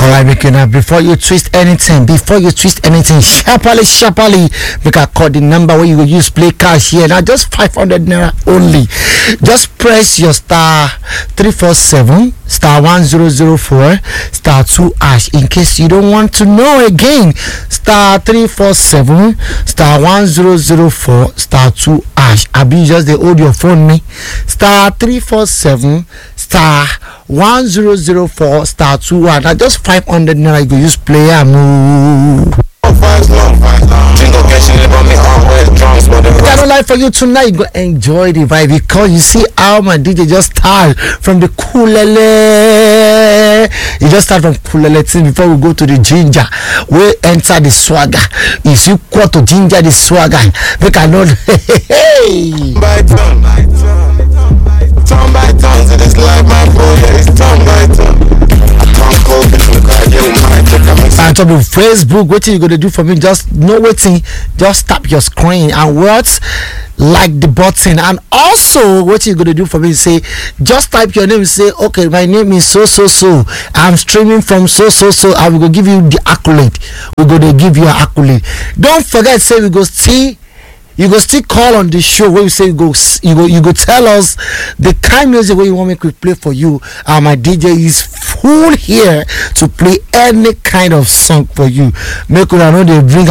Alright, before you twist anything, sharply, we can call the number where you will use play cash here. Now just 500 naira only. Just press your star 347 star 1004 star 2 hash in case you don't want to know again. Star 347 star 1004 star 2 hash. I be just they hold your phone me. Star 347 star 1004 star 2 1. Now just 500 naira you go use play and move. I don't like for you tonight. You go enjoy the vibe because you see how my DJ just start from the Kulele. You just start from Kulele thing before we go to the ginger. We enter the swagger. If you quote to ginger the swagger, we cannot. By turn by turn, it is like my boy, it's turn by turn. On top of Facebook, what you gonna do for me? Just no waiting, just tap your screen and words like the button. And also, what you gonna do for me? Say, just type your name. Say, okay, my name is so. I'm streaming from so. I will go give you the accolade. We're gonna give you an accolade. Don't forget, say we go see. You go still call on the show where you say you go tell us the kind of music where you want me to play for you. My DJ is full here to play any kind of song for you. Make sure I know they bring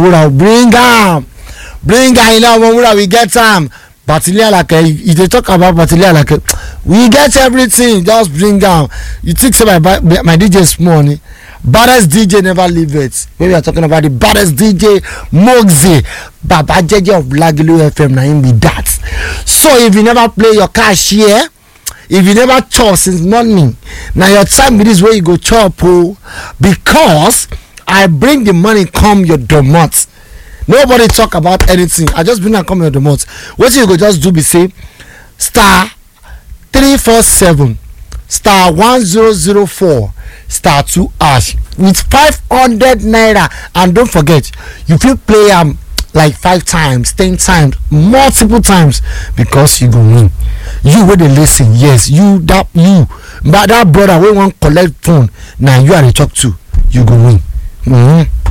we get them. Batilia like if they talk about Batilia like we get everything. Just bring down. You think say my DJ is money. Baddest DJ never leave it. When we are talking about the baddest DJ, Moxie, Baba JJ of Lagelu FM, now him be that. So if you never play your cash here, if you never chop since morning, now your time it is where you go chop, because I bring the money come your domot. Nobody talk about anything. I just bring and come your domot. What you go just do be say star 347 star 1004 star 2 hash with 500 naira, and don't forget you will play like 5 times, 10 times, multiple times, because you go win. You will listen, yes, but that brother we want collect phone now, you are the talk to, you go win.